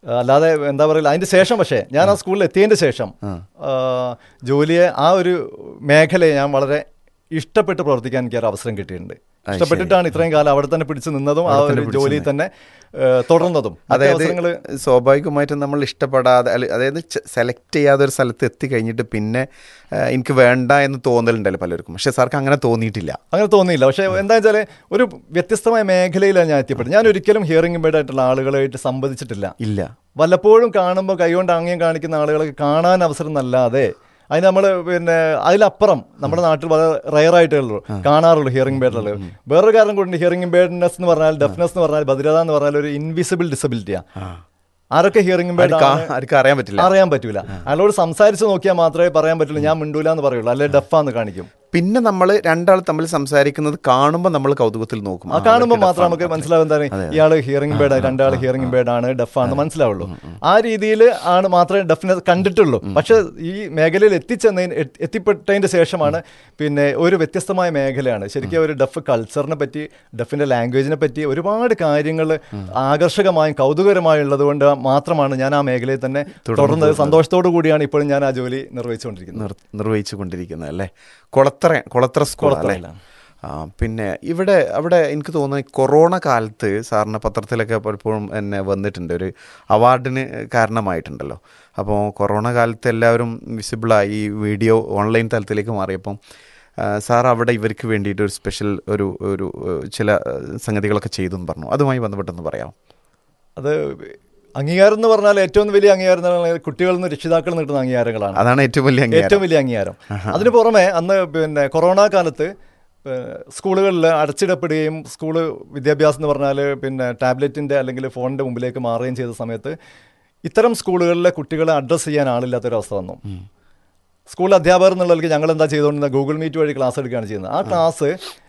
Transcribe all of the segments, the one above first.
അല്ലാതെ എന്താ പറയുക. അതിൻ്റെ ശേഷം പക്ഷേ ഞാൻ ആ സ്കൂളിൽ എത്തിയതിൻ്റെ ശേഷം ജോലിയെ ആ ഒരു മേഖലയെ ഞാൻ വളരെ ഇഷ്ടപ്പെട്ട് പ്രവർത്തിക്കാൻ എനിക്കൊരു അവസരം കിട്ടിയിട്ടുണ്ട്. ഇഷ്ടപ്പെട്ടിട്ടാണ് ഇത്രയും കാലം അവിടെ തന്നെ പിടിച്ചു നിന്നതും ആ ഒരു ജോലിയിൽ തന്നെ തുടർന്നതും. അതായത് സ്വാഭാവികമായിട്ടും നമ്മൾ ഇഷ്ടപ്പെടാതെ, അതായത് സെലക്ട് ചെയ്യാതെ ഒരു സ്ഥലത്ത് എത്തിക്കഴിഞ്ഞിട്ട് പിന്നെ എനിക്ക് വേണ്ട എന്ന് തോന്നലുണ്ടല്ലോ പലർക്കും. പക്ഷേ സാർക്ക് അങ്ങനെ തോന്നിയിട്ടില്ല. അങ്ങനെ തോന്നിയില്ല. പക്ഷേ എന്താ വെച്ചാൽ ഒരു വ്യത്യസ്തമായ മേഖലയിലാണ് ഞാൻ എത്തിപ്പെട്ടത്. ഞാൻ ഒരിക്കലും ഹിയറിംഗ് ഇമ്പയർഡ് ആയിട്ടുള്ള ആളുകളായിട്ട് സംവദിച്ചിട്ടില്ല. ഇല്ല. വല്ലപ്പോഴും കാണുമ്പോൾ കൈകൊണ്ട് ആംഗ്യം കാണിക്കുന്ന ആളുകളൊക്കെ കാണാൻ അവസരം നല്ലാതെ അതിന് നമ്മൾ പിന്നെ അതിലപ്പുറം നമ്മുടെ നാട്ടിൽ വളരെ റയറായിട്ടുള്ളൂ കാണാറുള്ളൂ ഹിയറിംഗ് ഇമ്പയർഡുള്ളത്. വേറൊരു കാരണം കൊണ്ട് ഹിയറിംഗ് ഇമ്പയർഡ്നെസ് എന്ന് പറഞ്ഞാൽ, ഡെഫ്നെസ് എന്ന് പറഞ്ഞാൽ, ബധിരത എന്ന് പറഞ്ഞാൽ ഒരു ഇൻവിസിബിൾ ഡിസബിലിറ്റിയാണ്. ആരൊക്കെ ഹിയറിംഗ് ഇമ്പയർഡ് അറിയാൻ പറ്റില്ല. അയാളോട് സംസാരിച്ച് നോക്കിയാൽ മാത്രമേ പറയാൻ പറ്റുള്ളൂ ഞാൻ മിണ്ടൂല എന്ന് പറയുള്ളൂ, അല്ലെ ഡെഫാന്ന് കാണിക്കും. പിന്നെ നമ്മൾ രണ്ടാൾ തമ്മിൽ സംസാരിക്കുന്നത് കാണുമ്പോൾ നമ്മൾ കൗതുകത്തിൽ നോക്കും. ആ കാണുമ്പോൾ മാത്രം നമുക്ക് മനസ്സിലാവും എന്താണ് ഇയാൾ ഹിയറിംഗ് ഇമ്പയർഡ്, രണ്ടാൾ ഹിയറിംഗ് ഇമ്പയർഡ് ആണ്, ഡെഫാന്ന് മനസ്സിലാവുള്ളൂ. ആ രീതിയിൽ ആണ് മാത്രമേ ഡെഫിനസ് കണ്ടിട്ടുള്ളൂ. പക്ഷെ ഈ മേഖലയിൽ എത്തിപ്പെട്ടതിൻ്റെ ശേഷമാണ് പിന്നെ ഒരു വ്യത്യസ്തമായ മേഖലയാണ് ശരിക്കും. ഒരു ഡെഫ് കൾച്ചറിനെ പറ്റി, ഡെഫിൻ്റെ ലാംഗ്വേജിനെ പറ്റി ഒരുപാട് കാര്യങ്ങൾ ആകർഷകമായും കൗതുകരമായും ഉള്ളത് കൊണ്ട് മാത്രമാണ് ഞാൻ ആ മേഖലയിൽ തന്നെ തുടർന്നത്. സന്തോഷത്തോടു കൂടിയാണ് ഇപ്പോഴും ഞാൻ ആ ജോലി നിർവഹിച്ചുകൊണ്ടിരിക്കുന്നത് അല്ലേ. കൊളത്ര സ്കൂൾ അല്ലേ. പിന്നെ അവിടെ എനിക്ക് തോന്നുന്നു കൊറോണ കാലത്ത് സാറിന് പത്രത്തിലൊക്കെ പലപ്പോഴും എന്നെ വന്നിട്ടുണ്ട്, ഒരു അവാർഡിന് കാരണമായിട്ടുണ്ടല്ലോ. അപ്പോൾ കൊറോണ കാലത്ത് എല്ലാവരും വിസിബിളായി വീഡിയോ ഓൺലൈൻ തലത്തിലേക്ക് മാറിയപ്പം സാർ അവിടെ ഇവർക്ക് വേണ്ടിയിട്ട് ഒരു സ്പെഷ്യൽ ഒരു ചില സംഗതികളൊക്കെ ചെയ്തു എന്ന് പറഞ്ഞു. അതുമായി ബന്ധപ്പെട്ടെന്ന് പറയാം. അത് അംഗീകാരം എന്ന് പറഞ്ഞാൽ ഏറ്റവും വലിയ അംഗീകാരം കുട്ടികളിൽ നിന്ന് രക്ഷിതാക്കളിൽ നിന്ന് കിട്ടുന്ന അംഗീകാരങ്ങളാണ്. അതാണ് ഏറ്റവും വലിയ അംഗീകാരം. അതിന് പുറമെ അന്ന് പിന്നെ കൊറോണ കാലത്ത് സ്കൂളുകളിൽ അടച്ചിടപ്പെടുകയും സ്കൂൾ വിദ്യാഭ്യാസം എന്ന് പറഞ്ഞാൽ പിന്നെ ടാബ്ലറ്റിൻ്റെ അല്ലെങ്കിൽ ഫോണിൻ്റെ മുമ്പിലേക്ക് മാറുകയും ചെയ്ത സമയത്ത് ഇത്തരം സ്കൂളുകളിലെ കുട്ടികളെ അഡ്രസ്സ് ചെയ്യാൻ ആളില്ലാത്തൊരവസ്ഥ വന്നു. സ്കൂൾ അധ്യാപകർ എന്നുള്ളവർക്ക് ഞങ്ങൾ എന്താ ചെയ്തുകൊണ്ടിരുന്നത്, ഗൂഗിൾ മീറ്റ് വഴി ക്ലാസ് എടുക്കുകയാണ് ചെയ്യുന്നത്. ആ ക്ലാസ്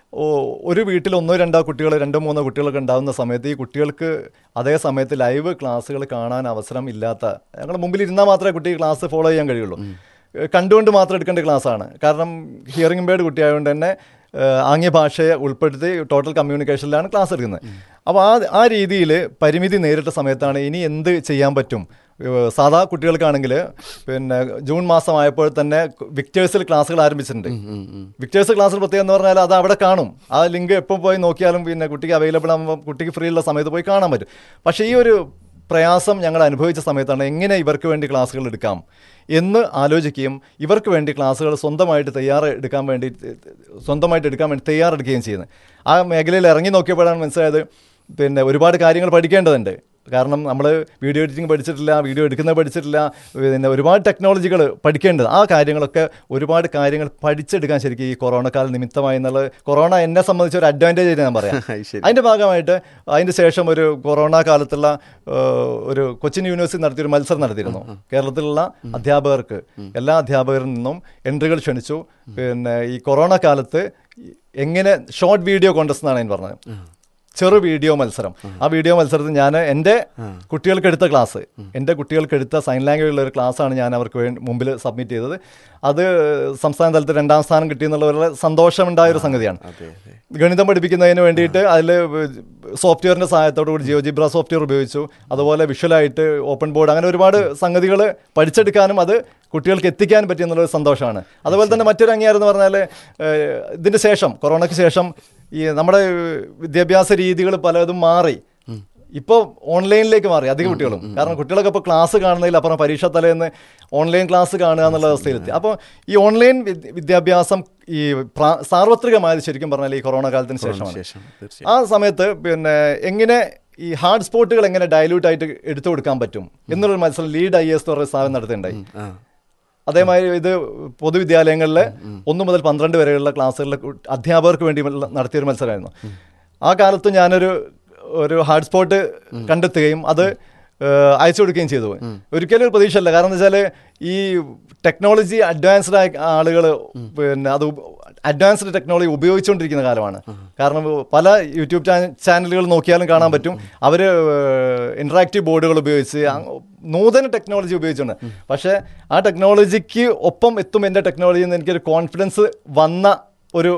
ഒരു വീട്ടിൽ 1-2 കുട്ടികൾ 2-3 കുട്ടികളൊക്കെ ഉണ്ടാകുന്ന സമയത്ത് ഈ കുട്ടികൾക്ക് അതേ സമയത്ത് ലൈവ് ക്ലാസ്സുകൾ കാണാൻ അവസരം ഇല്ലാത്ത, ഞങ്ങൾ മുമ്പിൽ ഇരുന്നാൽ മാത്രമേ കുട്ടി ക്ലാസ് ഫോളോ ചെയ്യാൻ കഴിയുള്ളൂ. കണ്ടുകൊണ്ട് മാത്രം എടുക്കേണ്ട ക്ലാസ്സാണ്. കാരണം ഹിയറിംഗ് ഇമ്പയർഡ് കുട്ടിയായതുകൊണ്ട് തന്നെ ആംഗ്യഭാഷയെ ഉൾപ്പെടുത്തി ടോട്ടൽ കമ്മ്യൂണിക്കേഷനിലാണ് ക്ലാസ് എടുക്കുന്നത്. അപ്പോൾ ആ രീതിയിൽ പരിമിതി നേരിട്ട സമയത്താണ് ഇനി എന്ത് ചെയ്യാൻ പറ്റും. സാധാ കുട്ടികൾക്കാണെങ്കിൽ പിന്നെ ജൂൺ മാസമായപ്പോൾ തന്നെ വിക്ടേഴ്സിൽ ക്ലാസ്സുകൾ ആരംഭിച്ചിട്ടുണ്ട്. വിക്ടേഴ്സ് ക്ലാസ്സിൽ പ്രത്യേകം എന്ന് പറഞ്ഞാൽ അത് അവിടെ കാണും. ആ ലിങ്ക് എപ്പോൾ പോയി നോക്കിയാലും പിന്നെ കുട്ടിക്ക് അവൈലബിൾ ആകുമ്പോൾ കുട്ടിക്ക് ഫ്രീ ഉള്ള സമയത്ത് പോയി കാണാൻ പറ്റും. പക്ഷേ ഈ ഒരു പ്രയാസം ഞങ്ങൾ അനുഭവിച്ച സമയത്താണ് എങ്ങനെ ഇവർക്ക് വേണ്ടി ക്ലാസ്സുകൾ എടുക്കാം എന്ന് ആലോചിക്കുകയും ഇവർക്ക് വേണ്ടി ക്ലാസ്സുകൾ സ്വന്തമായിട്ട് എടുക്കാൻ വേണ്ടി തയ്യാറെടുക്കുകയും ചെയ്യുന്നത്. ആ മേഖലയിൽ ഇറങ്ങി നോക്കിയപ്പോഴാണ് മനസ്സിലായത് പിന്നെ ഒരുപാട് കാര്യങ്ങൾ പഠിക്കേണ്ടതുണ്ട്. കാരണം നമ്മൾ വീഡിയോ എഡിറ്റിംഗ് പഠിച്ചിട്ടില്ല, വീഡിയോ എടുക്കുന്നത് പഠിച്ചിട്ടില്ല, പിന്നെ ഒരുപാട് ടെക്നോളജികൾ പഠിക്കേണ്ടത്. ആ കാര്യങ്ങളൊക്കെ ഒരുപാട് കാര്യങ്ങൾ പഠിച്ചെടുക്കാൻ ശരിക്കും ഈ കൊറോണ കാലം നിമിത്തമായി എന്നുള്ളത് കൊറോണ എന്നെ സംബന്ധിച്ച ഒരു അഡ്വാൻറ്റേജ് ആയിട്ട് ഞാൻ പറയാം. അതിൻ്റെ ഭാഗമായിട്ട് അതിൻ്റെ ശേഷം ഒരു കൊറോണ കാലത്തുള്ള ഒരു കൊച്ചിൻ യൂണിവേഴ്സിറ്റി നടത്തിയൊരു മത്സരം നടത്തിയിരുന്നു. കേരളത്തിലുള്ള അധ്യാപകർക്ക് എല്ലാ അധ്യാപകരിൽ നിന്നും എൻട്രികൾ ക്ഷണിച്ചു. പിന്നെ ഈ കൊറോണ കാലത്ത് എങ്ങനെ ഷോർട്ട് വീഡിയോ കോൺടെസ്റ്റ് എന്നാണ് ഞാൻ പറഞ്ഞത്, ചെറു വീഡിയോ മത്സരം. ആ വീഡിയോ മത്സരത്തിൽ ഞാൻ എൻ്റെ കുട്ടികൾക്കെടുത്ത സൈൻ ലാംഗ്വേജുള്ള ഒരു ക്ലാസ്സാണ് ഞാൻ അവർക്ക് മുമ്പിൽ സബ്മിറ്റ് ചെയ്തത്. അത് സംസ്ഥാന തലത്തിൽ 2ാം സ്ഥാനം കിട്ടിയെന്നുള്ള വളരെ സന്തോഷമുണ്ടായൊരു സംഗതിയാണ്. ഗണിതം പഠിപ്പിക്കുന്നതിന് വേണ്ടിയിട്ട് അതിൽ സോഫ്റ്റ്വെയറിൻ്റെ സഹായത്തോടു കൂടി ജിയോജിബ്ര സോഫ്റ്റ്വെയർ ഉപയോഗിച്ചു. അതുപോലെ വിഷ്വലായിട്ട് ഓപ്പൺ ബോർഡ്, അങ്ങനെ ഒരുപാട് സംഗതികൾ പഠിച്ചെടുക്കാനും അത് കുട്ടികൾക്ക് എത്തിക്കാനും പറ്റിയെന്നുള്ളൊരു സന്തോഷമാണ്. അതുപോലെ തന്നെ മറ്റൊരു അംഗീകാരം എന്ന് പറഞ്ഞാൽ ഇതിൻ്റെ ശേഷം കൊറോണയ്ക്ക് ശേഷം ഈ നമ്മുടെ വിദ്യാഭ്യാസ രീതികൾ പലതും മാറി. ഇപ്പോൾ ഓൺലൈനിലേക്ക് മാറി അധികം കുട്ടികളും. കാരണം കുട്ടികളൊക്കെ ഇപ്പോൾ ക്ലാസ് കാണുന്നതിലപ്പുറം പരീക്ഷ തലേന്ന് ഓൺലൈൻ ക്ലാസ് കാണുക എന്നുള്ള അവസ്ഥയിലെത്തി. അപ്പോൾ ഈ ഓൺലൈൻ വിദ്യാഭ്യാസം ഈ സാർവത്രികമായത് ശരിക്കും പറഞ്ഞാൽ ഈ കൊറോണ കാലത്തിന് ശേഷമാണ്. ആ സമയത്ത് പിന്നെ എങ്ങനെ ഈ ഹാർഡ് സ്പോട്ടുകൾ എങ്ങനെ ഡയലൂട്ടായിട്ട് എടുത്തു കൊടുക്കാൻ പറ്റും എന്നുള്ളൊരു മത്സരം ലീഡ് IAS എന്ന് പറയുന്ന സ്ഥാപനം നടത്തുന്നുണ്ടായി. അതേമാതിരി ഇത് പൊതുവിദ്യാലയങ്ങളിൽ 1 മുതൽ 12 വരെയുള്ള ക്ലാസ്സുകളിലെ അധ്യാപകർക്ക് വേണ്ടി നടത്തിയൊരു മത്സരമായിരുന്നു. ആ കാലത്ത് ഞാനൊരു ഹാർഡ് സ്പോട്ട് കണ്ടെത്തുകയും അത് അയച്ചു കൊടുക്കുകയും ചെയ്തു. ഒരിക്കലും ഒരു പ്രതീക്ഷയല്ല. കാരണം എന്താ വെച്ചാൽ ഈ ടെക്നോളജി അഡ്വാൻസ്ഡ് ആയ ആളുകൾ പിന്നെ അത് അഡ്വാൻസ്ഡ് ടെക്നോളജി ഉപയോഗിച്ചുകൊണ്ടിരിക്കുന്ന കാലമാണ്. കാരണം പല യൂട്യൂബ് ചാനലുകൾ നോക്കിയാലും കാണാൻ പറ്റും അവർ ഇൻട്രാക്റ്റീവ് ബോർഡുകൾ ഉപയോഗിച്ച് നൂതന ടെക്നോളജി ഉപയോഗിച്ചുകൊണ്ട്. പക്ഷേ ആ ടെക്നോളജിക്ക് ഒപ്പം എത്തും എൻ്റെ ടെക്നോളജി എന്ന് എനിക്കൊരു കോൺഫിഡൻസ് വന്ന ഒരു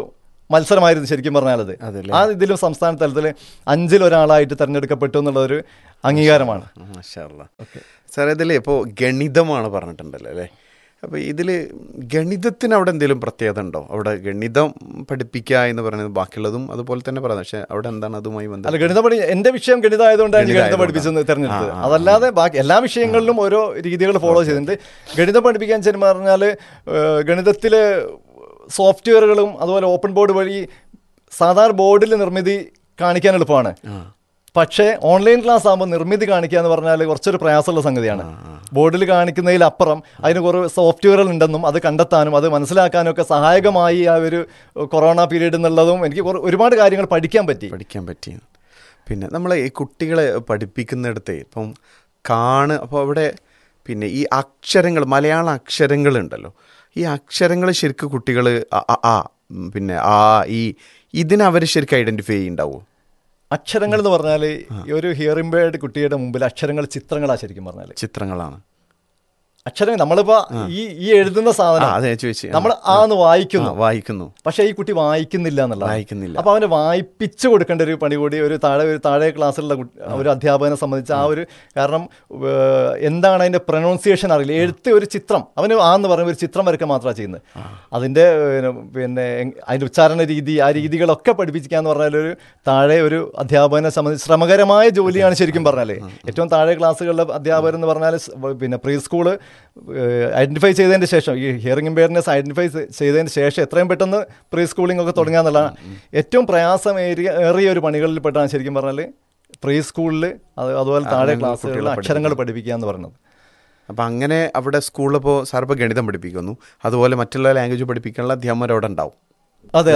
മത്സരമായിരുന്നു ശരിക്കും പറഞ്ഞാലത്. ആ ഇതിലും സംസ്ഥാന തലത്തിൽ 5-ൽ ഒരാളായിട്ട് തിരഞ്ഞെടുക്കപ്പെട്ടു എന്നുള്ളൊരു അംഗീകാരമാണ്. സാർ ഇതിൽ ഇപ്പോൾ ഗണിതമാണ് പറഞ്ഞിട്ടുണ്ടല്ലോ അല്ലേ? അപ്പോൾ ഇതിൽ ഗണിതത്തിന് അവിടെ എന്തെങ്കിലും പ്രത്യേകത ഉണ്ടോ? അവിടെ ഗണിതം പഠിപ്പിക്കുക എന്ന് പറയുന്നത് ബാക്കിയുള്ളതും അതുപോലെ തന്നെ പറയുന്നത്, പക്ഷേ അവിടെ എന്താണ് അതുമായി ബന്ധം? അല്ല, ഗണിതം എൻ്റെ വിഷയം ഗണിതം ആയതുകൊണ്ടാണ് ഗണിതം പഠിപ്പിച്ചത് തിരഞ്ഞെടുത്തത്. അതല്ലാതെ ബാക്കി എല്ലാ വിഷയങ്ങളിലും ഓരോ രീതികൾ ഫോളോ ചെയ്തിട്ടുണ്ട്. ഗണിതം പഠിപ്പിക്കാൻ ചെന്ന് പറഞ്ഞാൽ ഗണിതത്തിൽ സോഫ്റ്റ്വെയറുകളും അതുപോലെ ഓപ്പൺ ബോർഡ് വഴി സാധാരണ ബോർഡിൽ നിർമ്മിതി കാണിക്കാൻ എളുപ്പമാണ്. പക്ഷേ ഓൺലൈൻ ക്ലാസ് ആകുമ്പോൾ നിർമ്മിതി കാണിക്കുക എന്ന് പറഞ്ഞാൽ കുറച്ചൊരു പ്രയാസമുള്ള സംഗതിയാണ്. ബോർഡിൽ കാണിക്കുന്നതിലപ്പുറം അതിന് കുറേ സോഫ്റ്റ്വെയറുകൾ ഉണ്ടെന്നും അത് കണ്ടെത്താനും അത് മനസ്സിലാക്കാനും ഒക്കെ സഹായകമായി ആ ഒരു കൊറോണ പീരീഡ് എന്നുള്ളതും എനിക്ക് ഒരുപാട് കാര്യങ്ങൾ പഠിക്കാൻ പറ്റി. പിന്നെ നമ്മൾ ഈ കുട്ടികളെ പഠിപ്പിക്കുന്നിടത്ത് ഇപ്പം അപ്പോൾ അവിടെ പിന്നെ ഈ അക്ഷരങ്ങൾ, മലയാള അക്ഷരങ്ങളുണ്ടല്ലോ, ഈ അക്ഷരങ്ങൾ ശരിക്കും കുട്ടികൾ പിന്നെ ഇതിനവർ ശരിക്കും ഐഡൻറ്റിഫൈ ചെയ്യുന്നുണ്ടാവുമോ? അക്ഷരങ്ങൾ എന്ന് പറഞ്ഞാൽ ഒരു ഹിയറിംഗ് ബേർഡ് കുട്ടിയുടെ മുമ്പിൽ അക്ഷരങ്ങൾ ചിത്രങ്ങളാണ്. ശരിക്കും പറഞ്ഞാൽ ചിത്രങ്ങളാണ് അക്ഷരങ്ങൾ. നമ്മളിപ്പോ ഈ എഴുതുന്ന സാധനം നമ്മൾ ആന്ന് വായിക്കുന്നു, പക്ഷെ ഈ കുട്ടി വായിക്കുന്നില്ല എന്നുള്ളത്. അപ്പൊ അവന് വായിപ്പിച്ചു കൊടുക്കേണ്ട ഒരു പണി കൂടി ഒരു താഴെ ക്ലാസ്സിലുള്ള ഒരു അധ്യാപകനെ സംബന്ധിച്ച് ആ ഒരു കാരണം എന്താണ് അതിന്റെ പ്രൊനൗൺസിയേഷൻ അറിയില്ല. എഴുത്ത് ഒരു ചിത്രം അവന് ആന്ന് പറയുമ്പോൾ ഒരു ചിത്രം വരയ്ക്കുക മാത്രമാണ് ചെയ്യുന്നത്. അതിന്റെ പിന്നെ അതിന്റെ ഉച്ചാരണ രീതി, ആ രീതികളൊക്കെ പഠിപ്പിക്കാന്ന് പറഞ്ഞാൽ ഒരു താഴെ ഒരു അധ്യാപകനെ സംബന്ധിച്ച് ശ്രമകരമായ ജോലിയാണ് ശരിക്കും പറഞ്ഞാൽ. ഏറ്റവും താഴെ ക്ലാസ്സുകളിലെ അധ്യാപകർ എന്ന് പറഞ്ഞാൽ പിന്നെ പ്രീ സ്കൂള് ഐഡൻറ്റിഫൈ ചെയ്തതിന് ശേഷം, ഈ ഹിയറിംഗ് ഇമ്പയർനെസ് ഐഡൻറ്റിഫൈ ചെയ്തതിന് ശേഷം എത്രയും പെട്ടെന്ന് പ്രീ സ്കൂളിംഗ് ഒക്കെ തുടങ്ങുക എന്നുള്ളതാണ് ഏറ്റവും പ്രയാസമേറിയ ഒരു പണികളിൽ പെട്ടാണ് ശരിക്കും പറഞ്ഞാൽ പ്രീ സ്കൂളിൽ അതുപോലെ താഴെ ക്ലാസ്സുകളിൽ അക്ഷരങ്ങൾ പഠിപ്പിക്കുക എന്ന് പറയുന്നത്. അപ്പം അങ്ങനെ അവിടെ സ്കൂളിലിപ്പോൾ സാറിപ്പോൾ ഗണിതം പഠിപ്പിക്കുന്നു, അതുപോലെ മറ്റുള്ള ലാംഗ്വേജ് പഠിപ്പിക്കാനുള്ള അധ്യാപകർ അവിടെ ഉണ്ടാവും. അതെ,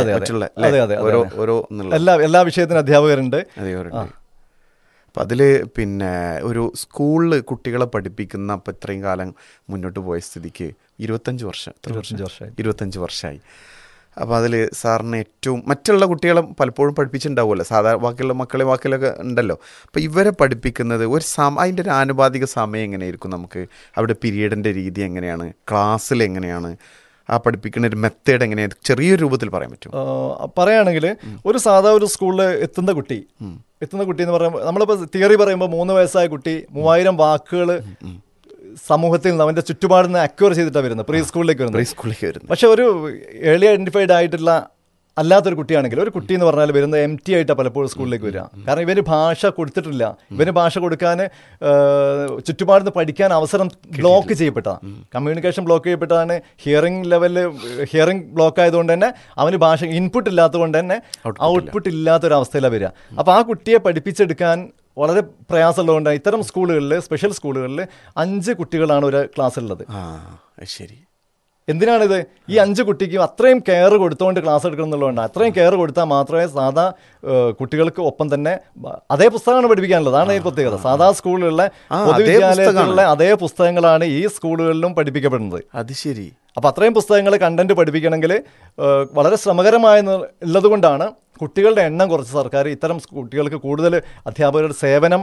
എല്ലാ വിഷയത്തിനും അധ്യാപകരുണ്ട്. അപ്പം അതിൽ പിന്നെ ഒരു സ്കൂളിൽ കുട്ടികളെ പഠിപ്പിക്കുന്ന അപ്പം ഇത്രയും കാലം മുന്നോട്ട് പോയ സ്ഥിതിക്ക് 25 വർഷമായി. അപ്പോൾ അതിൽ സാറിന് ഏറ്റവും മറ്റുള്ള കുട്ടികളെ പലപ്പോഴും പഠിപ്പിച്ചിട്ടുണ്ടാവുമല്ലോ, സാധാരണ ബാക്കിയുള്ള വാക്കിലൊക്കെ ഉണ്ടല്ലോ. അപ്പോൾ ഇവരെ പഠിപ്പിക്കുന്നത് അതിൻ്റെ ഒരു ആനുപാതിക സമയം എങ്ങനെയായിരിക്കും? നമുക്ക് അവിടെ പീരീഡിൻ്റെ രീതി എങ്ങനെയാണ്? ക്ലാസ്സിൽ എങ്ങനെയാണ്? ആ പഠിപ്പിക്കുന്ന ഒരു മെത്തേഡ് എങ്ങനെയാണ്? ചെറിയൊരു രൂപത്തിൽ പറയാൻ പറ്റും? പറയുകയാണെങ്കിൽ ഒരു ഒരു സ്കൂളിൽ എത്തുന്ന കുട്ടി എന്ന് പറയുമ്പോൾ നമ്മളിപ്പോൾ തിയറി പറയുമ്പോൾ 3 വയസ്സായ കുട്ടി 3000 വാക്കുകൾ സമൂഹത്തിൽ നിന്ന് അവൻ്റെ ചുറ്റുപാടിൽ നിന്ന് അക്വയർ ചെയ്തിട്ടാണ് വരുന്നത് പ്രീ സ്കൂളിലേക്ക് വരുന്നത്. പക്ഷെ ഒരു ഏർലി ഐഡൻറ്റിഫൈഡ് ആയിട്ടുള്ള അല്ലാത്തൊരു കുട്ടിയാണെങ്കിൽ, ഒരു കുട്ടി എന്ന് പറഞ്ഞാൽ വരുന്നത് empty ആയിട്ടാണ് പലപ്പോഴും സ്കൂളിലേക്ക് വരിക. കാരണം ഇവന് ഭാഷ കൊടുത്തിട്ടില്ല. ഇവന് ഭാഷ കൊടുക്കാൻ ചുറ്റുപാടുന്ന് പഠിക്കാൻ അവസരം block ചെയ്യപ്പെട്ടതാണ്. Communication block ചെയ്യപ്പെട്ടതാണ്. Hearing block ആയതുകൊണ്ട് തന്നെ അവന് ഭാഷ ഇൻപുട്ട് ഇല്ലാത്തതുകൊണ്ട് തന്നെ ഔട്ട്പുട്ട് ഇല്ലാത്തൊരവസ്ഥയിലാണ് വരിക. അപ്പോൾ ആ കുട്ടിയെ പഠിപ്പിച്ചെടുക്കാൻ വളരെ പ്രയാസമുള്ളതുകൊണ്ട് ഇത്തരം സ്കൂളുകളിൽ, സ്പെഷ്യൽ സ്കൂളുകളിൽ 5 കുട്ടികളാണ് ഒരു ക്ലാസ്സിലുള്ളത്. ശരി. എന്തിനാണിത്? ഈ 5 കുട്ടിക്കും അത്രയും കെയർ കൊടുത്തുകൊണ്ട് ക്ലാസ് എടുക്കണം എന്നുള്ളതുകൊണ്ട്. അത്രയും കെയർ കൊടുത്താൽ മാത്രമേ സാധാ കുട്ടികൾക്ക് ഒപ്പം തന്നെ അതേ പുസ്തകമാണ് പഠിപ്പിക്കാനുള്ളത്. അതാണ് ഈ പ്രത്യേകത. സാധാ സ്കൂളുകളിലെ പൊതുവിദ്യാലയത്തിലുള്ള അതേ പുസ്തകങ്ങളാണ് ഈ സ്കൂളുകളിലും പഠിപ്പിക്കപ്പെടുന്നത്. അത് ശരി. അപ്പോൾ അത്രയും പുസ്തകങ്ങൾ കണ്ടന്റ് പഠിപ്പിക്കണമെങ്കിൽ വളരെ ശ്രമകരമായി ഉള്ളത് കൊണ്ടാണ് കുട്ടികളുടെ എണ്ണം കുറച്ച് സർക്കാർ ഇത്തരം കുട്ടികൾക്ക് കൂടുതൽ അധ്യാപകരുടെ സേവനം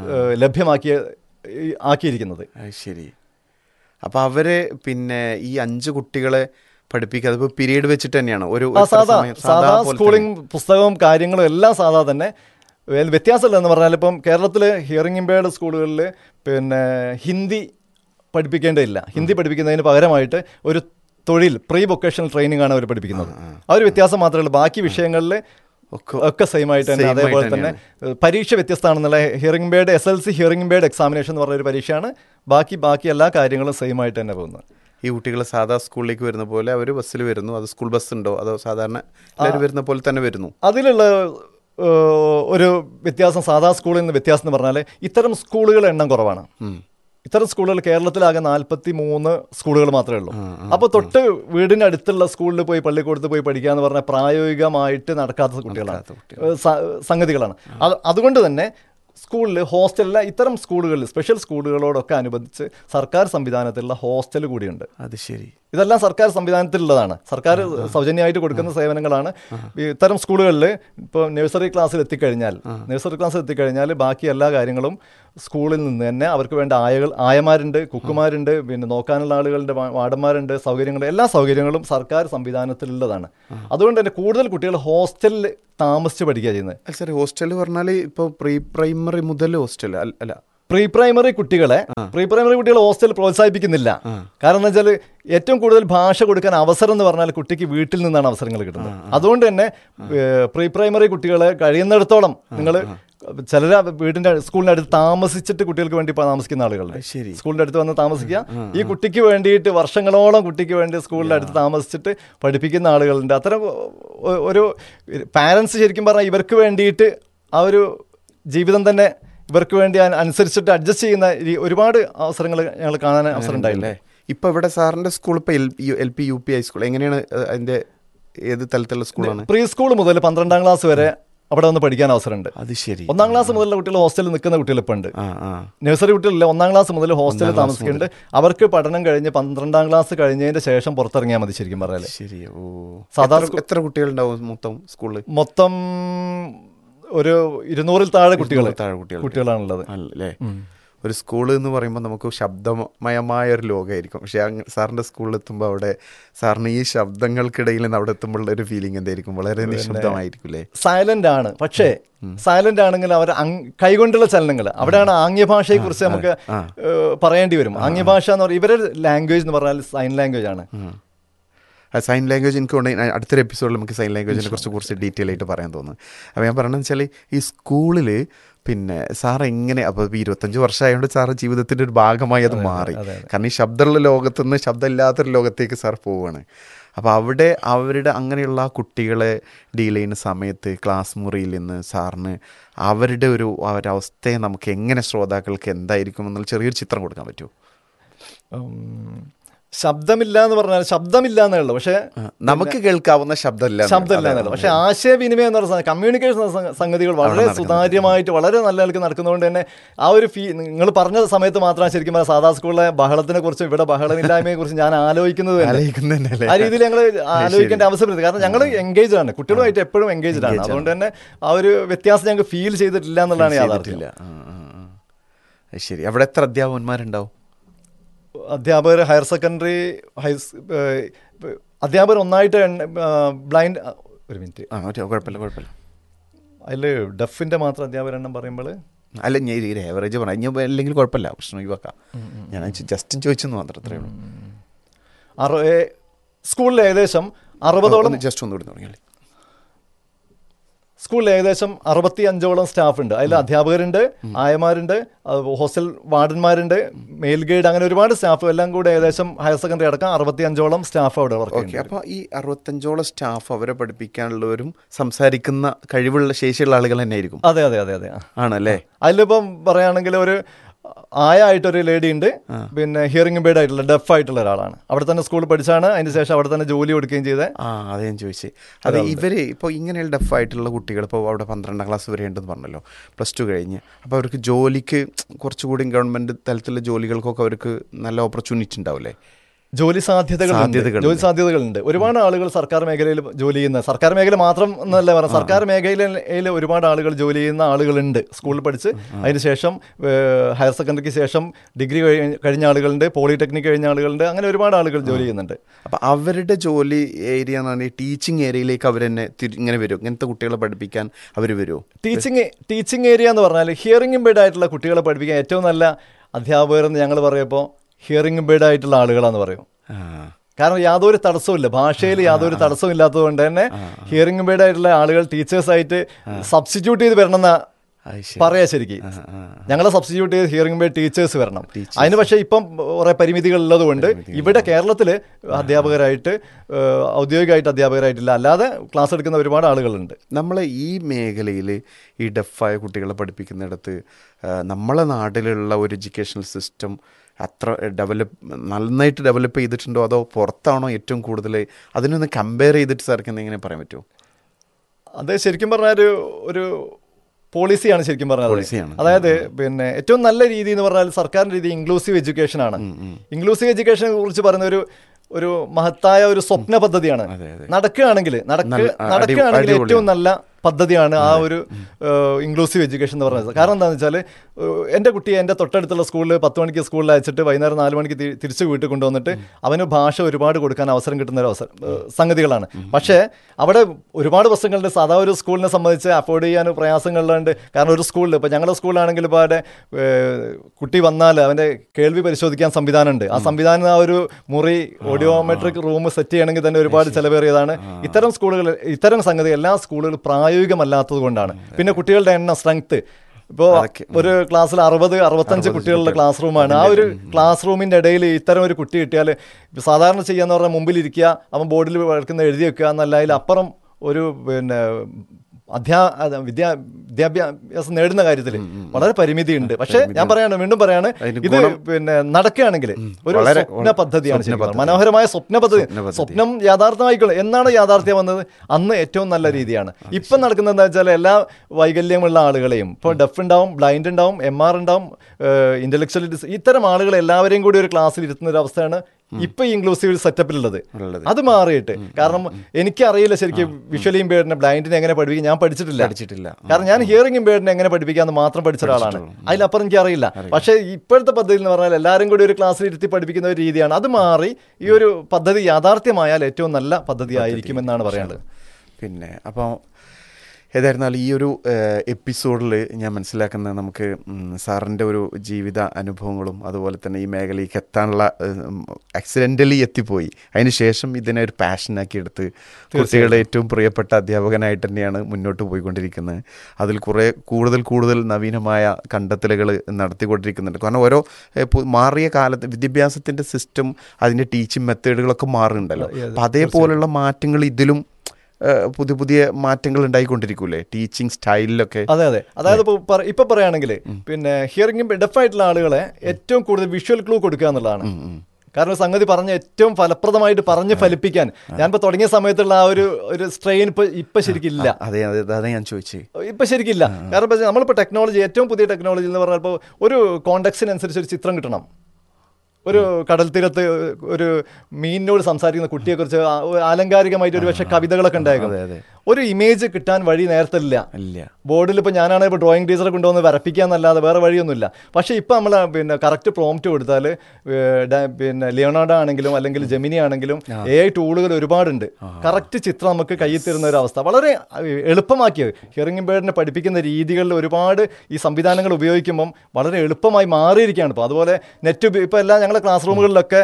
ആക്കിയിരിക്കുന്നത്. ശരി. അപ്പോൾ അവര് പിന്നെ ഈ 5 കുട്ടികളെ പഠിപ്പിക്കുക അതിപ്പോൾ പീരീഡ് വെച്ചിട്ട് തന്നെയാണ് സാധാ സ്കൂളിംഗ് പുസ്തകവും കാര്യങ്ങളും എല്ലാം സാധാ തന്നെ. വ്യത്യാസമില്ല എന്ന് പറഞ്ഞാൽ ഇപ്പം കേരളത്തിൽ ഹിയറിംഗ് ഇമ്പയർഡ് സ്കൂളുകളിൽ പിന്നെ ഹിന്ദി പഠിപ്പിക്കേണ്ടതില്ല. ഹിന്ദി പഠിപ്പിക്കുന്നതിന് പകരമായിട്ട് ഒരു തൊഴിൽ പ്രീ വൊക്കേഷണൽ ട്രെയിനിങ് ആണ് അവർ പഠിപ്പിക്കുന്നത്. ആ ഒരു വ്യത്യാസം മാത്രമേ ഉള്ളൂ. ബാക്കി വിഷയങ്ങളിൽ ഒക്കെ സെയിം ആയിട്ട് തന്നെ. അതേപോലെ തന്നെ പരീക്ഷ വ്യത്യസ്തമാണെന്നുള്ള hearing impaired SLC hearing impaired examination എന്ന് പറഞ്ഞൊരു പരീക്ഷയാണ്. ബാക്കി എല്ലാ കാര്യങ്ങളും സെയിം ആയിട്ട് തന്നെ പോകുന്നത്. ഈ കുട്ടികൾ സാധാ സ്കൂളിലേക്ക് വരുന്ന പോലെ അവർ ബസ്സിൽ വരുന്നു? അത് സ്കൂൾ ബസ് ഉണ്ടോ അതോ സാധാരണ എല്ലാവരും വരുന്ന പോലെ തന്നെ വരുന്നു? അതിലുള്ള ഒരു വ്യത്യാസം, സാധാ സ്കൂളിൽ നിന്ന് വ്യത്യാസം എന്ന് പറഞ്ഞാൽ ഇത്തരം സ്കൂളുകളുടെ എണ്ണം കുറവാണ്. ഇത്തരം സ്കൂളുകൾ കേരളത്തിലാകെ 43 സ്കൂളുകൾ മാത്രമേ ഉള്ളൂ. അപ്പോൾ തൊട്ട് വീടിന് അടുത്തുള്ള സ്കൂളിൽ പോയി പള്ളിക്കൂടത്ത് പോയി പഠിക്കുക എന്ന് പറഞ്ഞാൽ പ്രായോഗികമായിട്ട് നടക്കാത്ത സംഗതികളാണ്. അതുകൊണ്ട് തന്നെ സ്കൂളിൽ ഹോസ്റ്റലിലെ ഇത്തരം സ്കൂളുകളിൽ സ്പെഷ്യൽ സ്കൂളുകളോടൊക്കെ അനുബന്ധിച്ച് സർക്കാർ സംവിധാനത്തിലുള്ള ഹോസ്റ്റൽ കൂടിയുണ്ട്. അത് ശരി. ഇതെല്ലാം സർക്കാർ സംവിധാനത്തിലുള്ളതാണ്. സർക്കാർ സൗജന്യമായിട്ട് കൊടുക്കുന്ന സേവനങ്ങളാണ്. ഇത്തരം സ്കൂളുകളിൽ ഇപ്പോൾ നഴ്സറി ക്ലാസ്സിൽ എത്തിക്കഴിഞ്ഞാൽ ബാക്കി എല്ലാ കാര്യങ്ങളും സ്കൂളിൽ നിന്ന് തന്നെ അവർക്ക് വേണ്ട ആയമാരുണ്ട്, കുക്കുമാരുണ്ട്, പിന്നെ നോക്കാനുള്ള ആളുകളുണ്ട്, വാർഡന്മാരുണ്ട്, എല്ലാ സൗകര്യങ്ങളും സർക്കാർ സംവിധാനത്തിലുള്ളതാണ്. അതുകൊണ്ട് തന്നെ കൂടുതൽ കുട്ടികൾ ഹോസ്റ്റലിൽ താമസിച്ച് പഠിക്കുക ചെയ്യുന്നത്. സാർ ഹോസ്റ്റൽ പറഞ്ഞാൽ ഇപ്പോൾ പ്രീ പ്രൈമറി മുതൽ ഹോസ്റ്റൽ അല്ല, പ്രീ പ്രൈമറി കുട്ടികളെ ഹോസ്റ്റൽ പ്രോത്സാഹിപ്പിക്കുന്നില്ല. കാരണം എന്താ വെച്ചാൽ ഏറ്റവും കൂടുതൽ ഭാഷ കൊടുക്കാൻ അവസരം എന്ന് പറഞ്ഞാൽ കുട്ടിക്ക് വീട്ടിൽ നിന്നാണ് അവസരങ്ങൾ കിട്ടുന്നത്. അതുകൊണ്ട് തന്നെ പ്രീ പ്രൈമറി കുട്ടികളെ കഴിയുന്നിടത്തോളം നിങ്ങൾ ചിലർ വീടിൻ്റെ സ്കൂളിൻ്റെ അടുത്ത് താമസിച്ചിട്ട് കുട്ടികൾക്ക് വേണ്ടി താമസിക്കുന്ന ആളുകളുണ്ട്. സ്കൂളിൻ്റെ അടുത്ത് വന്ന് താമസിക്കുക, ഈ കുട്ടിക്ക് വേണ്ടിയിട്ട് വർഷങ്ങളോളം കുട്ടിക്ക് വേണ്ടി സ്കൂളിൻ്റെ അടുത്ത് താമസിച്ചിട്ട് പഠിപ്പിക്കുന്ന ആളുകളുണ്ട്. അത്തരം ഒരു പാരൻസ് ശരിക്കും പറഞ്ഞാൽ ഇവർക്ക് വേണ്ടിയിട്ട് ആ ഒരു ജീവിതം തന്നെ ഇവർക്ക് വേണ്ടി അനുസരിച്ചിട്ട് അഡ്ജസ്റ്റ് ചെയ്യുന്ന ഒരുപാട് അവസരങ്ങൾ ഞങ്ങൾ കാണാൻ അവസരം ഉണ്ടായില്ലേ. ഇപ്പോൾ ഇവിടെ സാറിൻ്റെ സ്കൂൾ ഇപ്പോൾ LP UP ഹൈസ്കൂൾ എങ്ങനെയാണ്? അതിൻ്റെ ഏത് തലത്തിലുള്ള സ്കൂളാണ്? പ്രീ സ്കൂൾ മുതൽ 12ാം ക്ലാസ് വരെ അവിടെ വന്ന് പഠിക്കാൻ അവസരമുണ്ട്. അത് ശരി. 1ാം ക്ലാസ് മുതലുള്ള കുട്ടികൾ ഹോസ്റ്റലിൽ നിൽക്കുന്ന കുട്ടികൾ ഇപ്പോൾ ഉണ്ട്. നഴ്സറി കുട്ടികളില്ല, 1ാം ക്ലാസ് മുതൽ ഹോസ്റ്റലിൽ താമസിക്കുന്നുണ്ട്. അവർക്ക് പഠനം കഴിഞ്ഞ് 12ാം ക്ലാസ് കഴിഞ്ഞതിന് ശേഷം പുറത്തിറങ്ങിയാൽ മതി ശരിക്കും പറഞ്ഞാൽ. സാധാരണ എത്ര കുട്ടികളുണ്ടാവും മൊത്തം സ്കൂളിൽ? മൊത്തം ഒരു 200-ൽ താഴെ കുട്ടികളാണുള്ളത് അല്ലേ. ഒരു സ്കൂൾ എന്ന് പറയുമ്പോൾ നമുക്ക് ശബ്ദമയമായ ഒരു ലോകമായിരിക്കും. പക്ഷേ സാറിൻ്റെ സ്കൂളിലെത്തുമ്പോൾ അവിടെ സാറിന് ഈ ശബ്ദങ്ങൾക്കിടയിൽ നിന്ന് അവിടെ എത്തുമ്പോഴുള്ള ഒരു ഫീലിംഗ് എന്തായിരിക്കും? വളരെ നിശബ്ദമായിരിക്കും അല്ലേ. സൈലന്റ് ആണ്. പക്ഷേ സൈലന്റ് ആണെങ്കിൽ അവർ കൈകൊണ്ടുള്ള ചലനങ്ങൾ, അവിടെയാണ് ആംഗ്യഭാഷയെ കുറിച്ച് നമുക്ക് പറയേണ്ടി വരും. ആംഗ്യഭാഷ എന്ന് പറയുന്നത് ഇവരുടെ ലാംഗ്വേജ് എന്ന് പറഞ്ഞാൽ സൈൻ ലാംഗ്വേജ് ആണ്. സൈൻ ലാംഗ്വേജ് എനിക്ക് അടുത്തൊരു എപ്പിസോഡിൽ നമുക്ക് സൈൻ ലാംഗ്വേജിനെ കുറച്ച് ഡീറ്റെയിൽ ആയിട്ട് പറയാൻ തോന്നുന്നു. അപ്പോൾ ഞാൻ പറഞ്ഞതെന്ന് വെച്ചാൽ ഈ സ്കൂളിൽ പിന്നെ സാർ എങ്ങനെ, അപ്പോൾ 25 വർഷമായതുകൊണ്ട് സാറ് ജീവിതത്തിൻ്റെ ഒരു ഭാഗമായി അത് മാറി. കാരണം ഈ ശബ്ദമുള്ള ലോകത്തുനിന്ന് ശബ്ദമില്ലാത്തൊരു ലോകത്തേക്ക് സാർ പോവുകയാണ്. അപ്പോൾ അവിടെ അവരുടെ അങ്ങനെയുള്ള കുട്ടികളെ ഡീൽ ചെയ്യുന്ന സമയത്ത് ക്ലാസ് മുറിയിൽ നിന്ന് സാറിന് അവരുടെ അവരവസ്ഥയെ നമുക്ക് എങ്ങനെ ശ്രോതാക്കൾക്ക് എന്തായിരിക്കും എന്നുള്ള ചെറിയൊരു ചിത്രം കൊടുക്കാൻ പറ്റുമോ? ശബ്ദമില്ല എന്ന് പറഞ്ഞാൽ ശബ്ദമില്ല എന്നേ ഉള്ളൂ, പക്ഷേ നമുക്ക് കേൾക്കാവുന്ന ശബ്ദമില്ല എന്നല്ല. പക്ഷേ ആശയവിനിമയം എന്ന് പറഞ്ഞ കമ്മ്യൂണിക്കേഷൻ സംഗതികൾ വളരെ സുതാര്യമായിട്ട് വളരെ നല്ല നിലയ്ക്ക് നടക്കുന്നതുകൊണ്ട് തന്നെ ആ ഒരു നിങ്ങൾ പറഞ്ഞ സമയത്ത് മാത്രമാണ് ശരിക്കും പറഞ്ഞാൽ സാധാ സ്കൂളിലെ ബഹളത്തിനെ കുറിച്ചും ഇവിടെ ബഹളമില്ലായ്മയെ കുറിച്ച് ഞാൻ ആലോചിക്കുന്നത്. ആ രീതിയിൽ ഞങ്ങൾ ആലോചിക്കേണ്ട അവസരം, കാരണം ഞങ്ങൾ എൻഗേജ്ഡ് ആണ്, കുട്ടികളുമായിട്ട് എപ്പോഴും എൻഗേജ്ഡ് ആണ്. അതുകൊണ്ട് തന്നെ ആ ഒരു വ്യത്യാസം ഞങ്ങൾക്ക് ഫീൽ ചെയ്തിട്ടില്ല എന്നുള്ളതാണ് യാഥാർത്ഥ്യം. ശരി. അവിടെ എത്ര അധ്യാപകന്മാരുണ്ടാവും? അധ്യാപകർ ഹയർ സെക്കൻഡറി അധ്യാപകർ ഒന്നായിട്ട് ബ്ലൈൻഡ് ഒരു മിനിറ്റ് കുഴപ്പമില്ല. അതിൽ ഡെഫിൻ്റെ മാത്രം അധ്യാപകർ എണ്ണം പറയുമ്പോൾ അല്ല ഞാൻ ആവറേജ് പറഞ്ഞു അല്ലെങ്കിൽ കുഴപ്പമില്ല, പ്രശ്നം ഒഴിവാക്കാം. ഞാൻ ജസ്റ്റ് ചോദിച്ചെന്ന് മാത്രം. അത്രയേ ഉള്ളൂ. സ്കൂളിൽ ഏകദേശം 60ഓളം ജസ്റ്റ് ഒന്നുകൂടി തുടങ്ങിയാൽ സ്കൂളിൽ ഏകദേശം 65ഓളം സ്റ്റാഫ് ഉണ്ട്. അതിൽ അധ്യാപകരുണ്ട്, ആയമാരുണ്ട്, ഹോസ്റ്റൽ വാർഡന്മാരുണ്ട്, മെയിൽ ഗൈഡ്, അങ്ങനെ ഒരുപാട് സ്റ്റാഫ് എല്ലാം കൂടെ ഏകദേശം ഹയർ സെക്കൻഡറി അടക്കം 65ഓളം സ്റ്റാഫ് അവിടെ വർക്ക് ചെയ്യുന്നുണ്ട്. അപ്പോൾ ഈ 65ഓളം സ്റ്റാഫ് അവരെ പഠിപ്പിക്കാനുള്ളവരും സംസാരിക്കുന്ന കഴിവുള്ള ശേഷിയുള്ള ആളുകൾ തന്നെ ആയിരിക്കും? അതെ ആണല്ലേ. അതിലിപ്പം പറയുകയാണെങ്കിൽ ഒരു ആയിട്ടൊരു ലേഡി ഉണ്ട്, പിന്നെ ഹിയറിംഗ് ഇമ്പേർഡ് ആയിട്ടുള്ള ഡെഫ് ആയിട്ടുള്ള ഒരാളാണ്. അവിടെ തന്നെ സ്കൂളിൽ പഠിച്ചാണ്, അതിന് ശേഷം അവിടെ തന്നെ ജോലി കൊടുക്കുകയും ചെയ്തത്. അത് ഞാൻ ചോദിച്ചേ. അത് ഇവര് ഇപ്പോൾ ഇങ്ങനെയുള്ള ഡെഫ് ആയിട്ടുള്ള കുട്ടികൾ ഇപ്പോൾ അവിടെ 12ാം ക്ലാസ് വരെ ഉണ്ടെന്ന് പറഞ്ഞല്ലോ, +2 കഴിഞ്ഞ്. അപ്പോൾ അവർക്ക് ജോലിക്ക് കുറച്ചുകൂടി ഗവൺമെൻറ് തലത്തിലുള്ള ജോലികൾക്കൊക്കെ അവർക്ക് നല്ല ഓപ്പർച്യൂണിറ്റി ഉണ്ടാവില്ലേ? ജോലി സാധ്യതകളുണ്ട്. ഒരുപാട് ആളുകൾ സർക്കാർ മേഖലയിൽ ജോലി ചെയ്യുന്ന, സർക്കാർ മേഖല മാത്രം എന്നല്ല പറയാം, സർക്കാർ മേഖലയിൽ ഒരുപാട് ആളുകൾ ജോലി ചെയ്യുന്ന ആളുകളുണ്ട്. സ്കൂളിൽ പഠിച്ച് അതിന് ശേഷം ഹയർ സെക്കൻഡറിക്ക് ശേഷം ഡിഗ്രി കഴിഞ്ഞ ആളുകളുണ്ട്, പോളിടെക്നിക് കഴിഞ്ഞ ആളുകളുണ്ട്, അങ്ങനെ ഒരുപാട് ആളുകൾ ജോലി ചെയ്യുന്നുണ്ട്. അപ്പം അവരുടെ ജോലി ഏരിയ എന്ന് പറഞ്ഞാൽ ടീച്ചിങ് ഏരിയയിലേക്ക് അവരെന്നെ ഇങ്ങനെ വരും, ഇങ്ങനത്തെ കുട്ടികളെ പഠിപ്പിക്കാൻ അവർ വരുമോ? ടീച്ചിങ് ഏരിയ എന്ന് പറഞ്ഞാൽ ഹിയറിംഗ് ഇമ്പേർഡ് ആയിട്ടുള്ള കുട്ടികളെ പഠിപ്പിക്കാൻ ഏറ്റവും നല്ല അധ്യാപകർ എന്ന് ഞങ്ങൾ പറയുമ്പോൾ ഹിയറിംഗ് ഇമ്പേർഡ് ആയിട്ടുള്ള ആളുകളാണെന്ന് പറയും. കാരണം യാതൊരു തടസ്സമില്ല, ഭാഷയിൽ യാതൊരു തടസ്സവും ഇല്ലാത്തത് കൊണ്ട് തന്നെ ഹിയറിംഗ് ഇമ്പേർഡ് ആയിട്ടുള്ള ആളുകൾ ടീച്ചേഴ്സായിട്ട് സബ്സ്റ്റിറ്റ്യൂട്ട് ചെയ്ത് വരണമെന്ന പറയാ. ശരിക്കും ഞങ്ങളെ സബ്സ്റ്റിറ്റ്യൂട്ട് ചെയ്ത് ഹിയറിംഗ് ഇമ്പേർഡ് ടീച്ചേഴ്സ് വരണം. അതിന് പക്ഷേ ഇപ്പം കുറേ പരിമിതികൾ ഉള്ളത് കൊണ്ട് ഇവിടെ കേരളത്തിൽ അധ്യാപകരായിട്ട് ഔദ്യോഗികമായിട്ട് അധ്യാപകരായിട്ടില്ല, അല്ലാതെ ക്ലാസ് എടുക്കുന്ന ഒരുപാട് ആളുകളുണ്ട്. നമ്മൾ ഈ മേഖലയിൽ ഈ ഡെഫായ കുട്ടികളെ പഠിപ്പിക്കുന്നിടത്ത് നമ്മളെ നാട്ടിലുള്ള ഒരു എഡ്യൂക്കേഷണൽ സിസ്റ്റം അത്ര നന്നായിട്ട് ഡെവലപ്പ് ചെയ്തിട്ടുണ്ടോ, അതോ പുറത്താണോ ഏറ്റവും കൂടുതൽ? അതിനൊന്ന് കമ്പയർ ചെയ്തിട്ട് സാർക്ക് എന്തെങ്കിലും പറയാൻ പറ്റുമോ? അത് ശരിക്കും പറഞ്ഞാൽ ഒരു പോളിസിയാണ് ശരിക്കും പറഞ്ഞത്. അതായത് പിന്നെ ഏറ്റവും നല്ല രീതി എന്ന് പറഞ്ഞാൽ സർക്കാരിന്റെ രീതി ഇൻക്ലൂസീവ് എഡ്യൂക്കേഷൻ ആണ്. ഇൻക്ലൂസീവ് എഡ്യൂക്കേഷനെ കുറിച്ച് പറയുന്ന ഒരു മഹത്തായ ഒരു സ്വപ്ന പദ്ധതിയാണ്. നടക്കുകയാണെങ്കിൽ ഏറ്റവും നല്ല പദ്ധതിയാണ് ആ ഒരു ഇൻക്ലൂസീവ് എഡ്യൂക്കേഷൻ എന്ന് പറയുന്നത്. കാരണം എന്താണെന്ന് വെച്ചാൽ എൻ്റെ കുട്ടിയെ എൻ്റെ തൊട്ടടുത്തുള്ള സ്കൂളിൽ 10 മണിക്ക് സ്കൂളിൽ അയച്ചിട്ട് വൈകുന്നേരം 4 മണിക്ക് തിരിച്ച് വീട്ടിൽ കൊണ്ടുവന്നിട്ട് അവന് ഭാഷ ഒരുപാട് കൊടുക്കാൻ അവസരം കിട്ടുന്ന ഒരു സംഗതികളാണ്. പക്ഷേ അവിടെ ഒരുപാട് പ്രശ്നങ്ങളുണ്ട്. സാധാ ഒരു സ്കൂളിനെ സംബന്ധിച്ച് അഫോർഡ് ചെയ്യാൻ പ്രയാസങ്ങളുണ്ട്. കാരണം ഒരു സ്കൂളിൽ ഇപ്പോൾ ഞങ്ങളുടെ സ്കൂളിലാണെങ്കിൽ ഇപ്പോൾ അവിടെ കുട്ടി വന്നാൽ അവൻ്റെ കേൾവി പരിശോധിക്കാൻ സംവിധാനമുണ്ട്. ആ സംവിധാനം ആ ഒരു മുറി ഓഡിയോമെട്രിക് റൂം സെറ്റ് ചെയ്യണമെങ്കിൽ തന്നെ ഒരുപാട് ചിലവേറിയതാണ്. ഇത്തരം സംഗതി എല്ലാ സ്കൂളുകളും പ്രായോഗികമല്ലാത്തത് കൊണ്ടാണ്. പിന്നെ കുട്ടികളുടെ എണ്ണം, സ്ട്രെങ്ത്, ഇപ്പോൾ ഒരു ക്ലാസ്സിൽ 60-65 കുട്ടികളുടെ ക്ലാസ് റൂമാണ്. ആ ഒരു ക്ലാസ് റൂമിൻ്റെ ഇടയിൽ ഇത്തരം ഒരു കുട്ടി കിട്ടിയാൽ സാധാരണ ചെയ്യാന്ന് പറഞ്ഞാൽ മുമ്പിലിരിക്കുക, അവൻ ബോർഡിൽ വഴക്കുന്ന എഴുതി വെക്കുക എന്നല്ല, അതിലപ്പുറം ഒരു പിന്നെ വിദ്യാഭ്യാസം നേടുന്ന കാര്യത്തിൽ വളരെ പരിമിതിയുണ്ട്. പക്ഷെ ഞാൻ വീണ്ടും പറയാണ്, ഇത് പിന്നെ നടക്കുകയാണെങ്കിൽ ഒരു സ്വപ്ന പദ്ധതിയാണ്, മനോഹരമായ സ്വപ്ന പദ്ധതി. സ്വപ്നം യാഥാർത്ഥ്യമായിക്കോളും. എന്നാണ് യാഥാർത്ഥ്യം വന്നത്? അന്ന് ഏറ്റവും നല്ല രീതിയാണ്. ഇപ്പം നടക്കുന്നത് എന്താ വെച്ചാൽ എല്ലാ വൈകല്യമുള്ള ആളുകളെയും, ഇപ്പോൾ ഡെഫ് ഉണ്ടാവും, ബ്ലൈൻഡ് ഉണ്ടാവും, MR ഉണ്ടാവും, ഇന്റലക്ച്വൽ ഇത്തരം ആളുകളെ എല്ലാവരെയും കൂടി ഒരു ക്ലാസ്സിൽ ഇരുത്തുന്ന ഒരു അവസ്ഥയാണ് ഇപ്പൊ ഇൻക്ലൂസീവ് സെറ്റപ്പിലുള്ളത്. അത് മാറിയിട്ട്, കാരണം എനിക്കറിയില്ല ശരിക്കും വിഷ്വലി ഇമ്പയർഡിനെ, ബ്ലൈൻഡിനെ എങ്ങനെ പഠിപ്പിക്കും. ഞാൻ പഠിച്ചിട്ടില്ല. കാരണം ഞാൻ ഹിയറിംഗ് ഇമ്പയർഡിനെ എങ്ങനെ പഠിപ്പിക്കാന്ന് മാത്രം പഠിച്ച ഒരാളാണ്. അതിലപ്പുറം എനിക്ക് അറിയില്ല. പക്ഷേ ഇപ്പോഴത്തെ പദ്ധതി എന്ന് പറഞ്ഞാൽ എല്ലാവരും കൂടി ഒരു ക്ലാസ്സിൽ ഇരുത്തി പഠിപ്പിക്കുന്ന ഒരു രീതിയാണ്. അത് മാറി ഈ ഒരു പദ്ധതി യാഥാർത്ഥ്യമായാൽ ഏറ്റവും നല്ല പദ്ധതി ആയിരിക്കും എന്നാണ് പറയാനുള്ളത്. പിന്നെ അപ്പോൾ ഏതായിരുന്നാലും ഈ ഒരു എപ്പിസോഡിൽ ഞാൻ മനസ്സിലാക്കുന്നത്, നമുക്ക് സാറിൻ്റെ ഒരു ജീവിത അനുഭവങ്ങളും അതുപോലെ തന്നെ ഈ മേഖലയ്ക്ക് എത്താനുള്ള ആക്സിഡൻ്റലി എത്തിപ്പോയി, അതിന് ശേഷം ഇതിനെ ഒരു പാഷനാക്കി എടുത്ത് കുട്ടികളുടെ ഏറ്റവും പ്രിയപ്പെട്ട അധ്യാപകനായിട്ട് തന്നെയാണ് മുന്നോട്ട് പോയിക്കൊണ്ടിരിക്കുന്നത്. അതിൽ കൂടുതൽ നവീനമായ കണ്ടെത്തലുകൾ നടത്തിക്കൊണ്ടിരിക്കുന്നുണ്ട്. കാരണം ഓരോ മാറിയ കാലത്ത് വിദ്യാഭ്യാസത്തിൻ്റെ സിസ്റ്റം, അതിൻ്റെ ടീച്ചിങ് മെത്തേഡുകളൊക്കെ മാറുന്നുണ്ടല്ലോ. അപ്പം അതേപോലുള്ള മാറ്റങ്ങൾ ഇതിലും പുതിയ മാറ്റങ്ങൾ ഉണ്ടായിക്കൊണ്ടിരിക്കൂലേ ടീച്ചിങ് സ്റ്റൈലിലൊക്കെ? അതെ. അതായത് ഇപ്പൊ പറയുകയാണെങ്കിൽ പിന്നെ ഹിയറിംഗ് ഡെഫായിട്ടുള്ള ആളുകളെ ഏറ്റവും കൂടുതൽ വിഷ്വൽ ക്ലൂ കൊടുക്കുക എന്നുള്ളതാണ്. കാരണം സംഗതി പറഞ്ഞ് ഏറ്റവും ഫലപ്രദമായിട്ട് പറഞ്ഞ് ഫലിപ്പിക്കാൻ ഞാനിപ്പോൾ തുടങ്ങിയ സമയത്തുള്ള ആ ഒരു സ്ട്രെയിൻ ഇപ്പൊ ശരിക്കില്ല. അതെ ഞാൻ ചോദിച്ചു, ഇപ്പൊ ശരിക്കില്ല. കാരണം നമ്മളിപ്പോൾ ടെക്നോളജി, ഏറ്റവും പുതിയ ടെക്നോളജി എന്ന് പറഞ്ഞപ്പോൾ ഒരു കോണ്ടെക്സ്റ്റിനനുസരിച്ച് ഒരു ചിത്രം കിട്ടണം. ഒരു കടൽ തീരത്ത് ഒരു മീനിനോട് സംസാരിക്കുന്ന കുട്ടിയെക്കുറിച്ച് ആലങ്കാരികമായിട്ട് ഒരു പക്ഷേ കവിതകളൊക്കെ ഉണ്ടായിരുന്നു. ഒരു ഇമേജ് കിട്ടാൻ വഴി നേരത്തെ ഇല്ല. ബോർഡിൽ ഇപ്പോൾ ഞാനാണെങ്കിൽ ഇപ്പോൾ ഡ്രോയിങ് ടീച്ചറെ കൊണ്ടുവന്ന് വരപ്പിക്കാന്നല്ലാതെ വേറെ വഴിയൊന്നുമില്ല. പക്ഷേ ഇപ്പോൾ നമ്മൾ പിന്നെ കറക്റ്റ് പ്രോംപ്റ്റ് കൊടുത്താൽ പിന്നെ ലിയോണാർഡോ ആണെങ്കിലും അല്ലെങ്കിൽ ജെമിനി ആണെങ്കിലും AI ടൂളുകൾ ഒരുപാടുണ്ട്. കറക്റ്റ് ചിത്രം നമുക്ക് കയ്യിൽ തരുന്ന ഒരു അവസ്ഥ വളരെ എളുപ്പമാക്കിയത്. ഹിയറിംഗ് ഇമ്പയർഡിനെ പഠിപ്പിക്കുന്ന രീതികളിൽ ഒരുപാട് ഈ സംവിധാനങ്ങൾ ഉപയോഗിക്കുമ്പം വളരെ എളുപ്പമായി മാറിയിരിക്കുകയാണ്. ഇപ്പോൾ അതുപോലെ നെറ്റ് ഇപ്പോൾ എല്ലാം ഞങ്ങളുടെ ക്ലാസ് റൂമുകളിലൊക്കെ